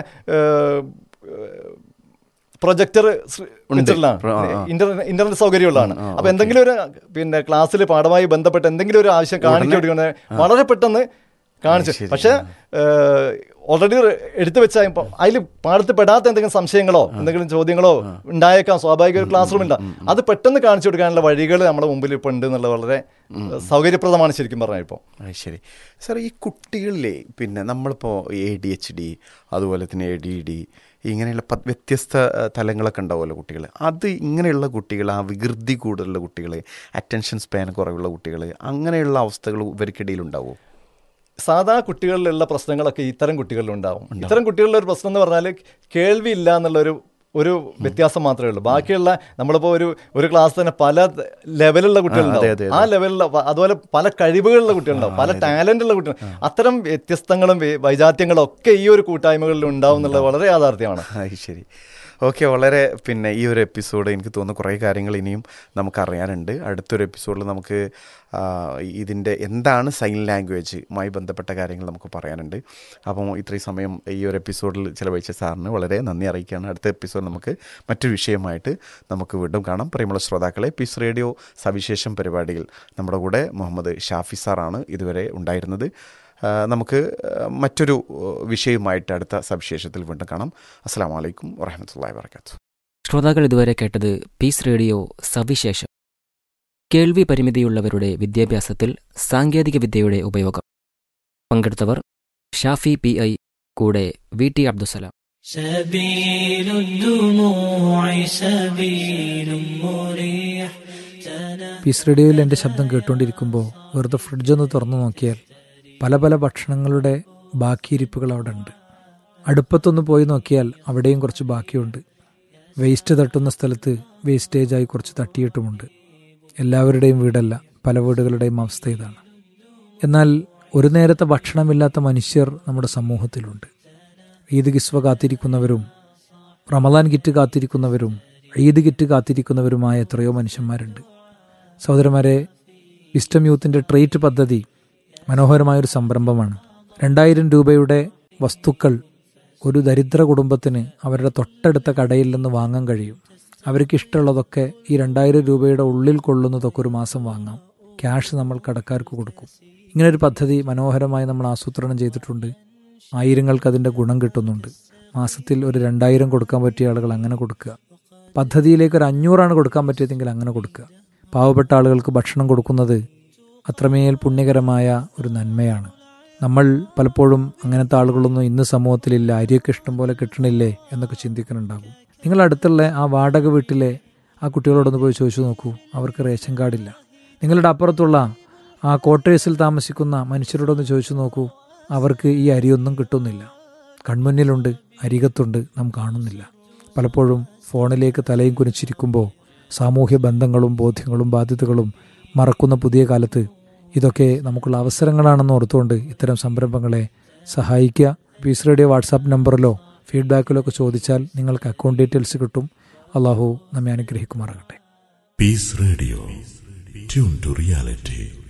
പ്രൊജക്ടർ ഇന്റർനെറ്റ് സൗകര്യമുള്ളതാണ്. അപ്പൊ എന്തെങ്കിലും ഒരു പിന്നെ ക്ലാസ്സിൽ പാഠമായി ബന്ധപ്പെട്ട് എന്തെങ്കിലും ഒരു ആവശ്യം കാണിച്ചു കൊടുക്കുന്നത് വളരെ പെട്ടെന്ന് കാണിച്ചു. പക്ഷെ ഓൾറെഡി എടുത്തു വെച്ചാൽ അതിൽ പാഠത്തിൽ പെടാത്ത എന്തെങ്കിലും സംശയങ്ങളോ എന്തെങ്കിലും ചോദ്യങ്ങളോ ഉണ്ടായേക്കാം. സ്വാഭാവിക ഒരു ക്ലാസ് റൂം ഉണ്ടാകും. അത് പെട്ടെന്ന് കാണിച്ചു കൊടുക്കാനുള്ള വഴികൾ നമ്മുടെ മുമ്പിൽ ഇപ്പോൾ ഉണ്ട് എന്നുള്ളത് വളരെ സൗകര്യപ്രദമാണ് ശരിക്കും പറഞ്ഞാൽ. ഇപ്പോൾ ശരി സാർ, ഈ കുട്ടികളിലെ പിന്നെ നമ്മളിപ്പോൾ ADHD അതുപോലെ തന്നെ ADD ഇങ്ങനെയുള്ള വ്യത്യസ്ത തലങ്ങളൊക്കെ ഉണ്ടാവുമല്ലോ കുട്ടികൾ. അത് ഇങ്ങനെയുള്ള കുട്ടികൾ, ആ വികൃതി കൂടുതലുള്ള കുട്ടികൾ, അറ്റൻഷൻ സ്പാൻ കുറവുള്ള കുട്ടികൾ, അങ്ങനെയുള്ള അവസ്ഥകൾ ഇവർക്കിടയിൽ ഉണ്ടാവുമോ? സാധാ കുട്ടികളിലുള്ള പ്രശ്നങ്ങളൊക്കെ ഇത്തരം കുട്ടികളിലുണ്ടാവും. ഇത്തരം കുട്ടികളുടെ ഒരു പ്രശ്നം എന്ന് പറഞ്ഞാൽ കേൾവി ഇല്ല എന്നുള്ളൊരു വ്യത്യാസം മാത്രമേ ഉള്ളൂ. ബാക്കിയുള്ള നമ്മളിപ്പോൾ ഒരു ക്ലാസ് തന്നെ പല ലെവലുള്ള കുട്ടികളുണ്ടാവും. ആ ലെവലിലുള്ള അതുപോലെ പല കഴിവുകളുള്ള കുട്ടികളുണ്ടാവും, പല ടാലൻ്റുള്ള കുട്ടികൾ. അത്തരം വ്യത്യസ്തങ്ങളും വൈജാത്യങ്ങളും ഒക്കെ ഈ ഒരു കൂട്ടായ്മകളിൽ ഉണ്ടാവും എന്നുള്ളത് വളരെ യാഥാർത്ഥ്യമാണ്. ശരി, ഓക്കെ. വളരെ പിന്നെ ഈ ഒരു എപ്പിസോഡ് എനിക്ക് തോന്നുന്നു കുറേ കാര്യങ്ങൾ ഇനിയും നമുക്കറിയാനുണ്ട്. അടുത്തൊരു എപ്പിസോഡിൽ നമുക്ക് ഇതിൻ്റെ എന്താണ് സൈൻ ലാംഗ്വേജുമായി ബന്ധപ്പെട്ട കാര്യങ്ങൾ നമുക്ക് പറയാനുണ്ട്. അപ്പോൾ ഇത്രയും സമയം ഈ ഒരു എപ്പിസോഡിൽ ചിലവഴിച്ച സാറിന് വളരെ നന്ദി അറിയിക്കുകയാണ്. അടുത്ത എപ്പിസോഡ് നമുക്ക് മറ്റൊരു വിഷയമായിട്ട് നമുക്ക് വീണ്ടും കാണാം. പ്രിയമുള്ള ശ്രോതാക്കളെ, പീസ് റേഡിയോ സവിശേഷം പരിപാടിയിൽ നമ്മുടെ കൂടെ മുഹമ്മദ് ഷാഫി സാറാണ് ഇതുവരെ ഉണ്ടായിരുന്നത്. നമുക്ക് മറ്റൊരു വിഷയവുമായിട്ട് അടുത്ത സവിശേഷത്തിൽ വീണ്ടും കാണാം. അസ്സലാമു അലൈക്കും വറഹ്മത്തുള്ളാഹി വബറകാതുഹു. ശ്രോതാക്കൾ ഇതുവരെ കേട്ടത് പീസ് റേഡിയോ സവിശേഷം, കേൾവി പരിമിതിയുള്ളവരുടെ വിദ്യാഭ്യാസത്തിൽ സാങ്കേതിക വിദ്യയുടെ ഉപയോഗം. പങ്കെടുത്തവർ ഷാഫി PI, കൂടെ VT അബ്ദുസലാം. സബീലുദ്ദുമൂഇ സബീലും മുരീഹ് പീസ് റേഡിയോയിൽ എൻ്റെ ശബ്ദം കേട്ടുകൊണ്ടിരിക്കുമ്പോൾ വെറുതെ ഫ്രിഡ്ജൊന്ന് തുറന്നു നോക്കിയാൽ പല പല ഭക്ഷണങ്ങളുടെ ബാക്കിയിരിപ്പുകൾ അവിടെ ഉണ്ട്. അടുപ്പത്തൊന്ന് പോയി നോക്കിയാൽ അവിടെയും കുറച്ച് ബാക്കിയുണ്ട്. വേസ്റ്റ് തട്ടുന്ന സ്ഥലത്ത് വേസ്റ്റേജായി കുറച്ച് തട്ടിയിട്ടുമുണ്ട്. എല്ലാവരുടെയും വീടല്ല, പല വീടുകളുടെയും അവസ്ഥ ഇതാണ്. എന്നാൽ ഒരു നേരത്തെ ഭക്ഷണമില്ലാത്ത മനുഷ്യർ നമ്മുടെ സമൂഹത്തിലുണ്ട്. ഈദ് കിസ്വ കാത്തിരിക്കുന്നവരും റമദാൻ കിറ്റ് കാത്തിരിക്കുന്നവരും ഈദ് കിറ്റ് കാത്തിരിക്കുന്നവരുമായ എത്രയോ മനുഷ്യന്മാരുണ്ട്. സഹോദരന്മാരെ, വിസ്റ്റം യൂത്തിൻ്റെ ട്രേറ്റ് പദ്ധതി മനോഹരമായൊരു സംരംഭമാണ്. 2000 രൂപയുടെ വസ്തുക്കൾ ഒരു ദരിദ്ര കുടുംബത്തിന് അവരുടെ തൊട്ടടുത്ത കടയിൽ നിന്ന് വാങ്ങാൻ കഴിയും. അവർക്ക് ഇഷ്ടമുള്ളതൊക്കെ ഈ 2000 രൂപയുടെ ഉള്ളിൽ കൊള്ളുന്നതൊക്കെ ഒരു മാസം വാങ്ങാം. ക്യാഷ് നമ്മൾ കടക്കാർക്ക് കൊടുക്കും. ഇങ്ങനൊരു പദ്ധതി മനോഹരമായി നമ്മൾ ആസൂത്രണം ചെയ്തിട്ടുണ്ട്. ആയിരങ്ങൾക്ക് അതിൻ്റെ ഗുണം കിട്ടുന്നുണ്ട്. മാസത്തിൽ ഒരു 2000 കൊടുക്കാൻ പറ്റിയ ആളുകൾ അങ്ങനെ കൊടുക്കുക. പദ്ധതിയിലേക്ക് ഒരു 500 കൊടുക്കാൻ പറ്റിയതെങ്കിൽ അങ്ങനെ കൊടുക്കുക. പാവപ്പെട്ട ആളുകൾക്ക് ഭക്ഷണം കൊടുക്കുന്നത് അത്രമേൽ പുണ്യകരമായ ഒരു നന്മയാണ്. നമ്മൾ പലപ്പോഴും അങ്ങനത്തെ ആളുകളൊന്നും ഇന്ന് സമൂഹത്തിലില്ല, അരിയൊക്കെ ഇഷ്ടം പോലെ കിട്ടണില്ലേ എന്നൊക്കെ ചിന്തിക്കുന്നുണ്ടാകും. നിങ്ങളടുത്തുള്ള ആ വാടക വീട്ടിലെ ആ കുട്ടികളോടൊന്ന് പോയി ചോദിച്ചു നോക്കൂ, അവർക്ക് റേഷൻ കാർഡില്ല. നിങ്ങളുടെ അപ്പുറത്തുള്ള ആ ക്വാർട്ടേഴ്സിൽ താമസിക്കുന്ന മനുഷ്യരോടൊന്ന് ചോദിച്ചു നോക്കൂ, അവർക്ക് ഈ അരിയൊന്നും കിട്ടുന്നില്ല. കൺമുന്നിലുണ്ട്, അരികത്തുണ്ട്, നാം കാണുന്നില്ല. പലപ്പോഴും ഫോണിലേക്ക് തലയും കുനിച്ചിരിക്കുമ്പോൾ സാമൂഹ്യ ബന്ധങ്ങളും ബോധ്യങ്ങളും ബാധ്യതകളും മറക്കുന്ന പുതിയ കാലത്ത് ഇതൊക്കെ നമുക്കുള്ള അവസരങ്ങളാണെന്ന് ഓർത്തുകൊണ്ട് ഇത്തരം സംരംഭങ്ങളെ സഹായിക്കുക. പീസ് റേഡിയോ വാട്സാപ്പ് നമ്പറിലോ ഫീഡ്ബാക്കിലോ ഒക്കെ ചോദിച്ചാൽ നിങ്ങൾക്ക് അക്കൗണ്ട് ഡീറ്റെയിൽസ് കിട്ടും. അള്ളാഹു നമ്മെ അനുഗ്രഹിക്കുമാറാകട്ടെ. Piece radio, tune to reality.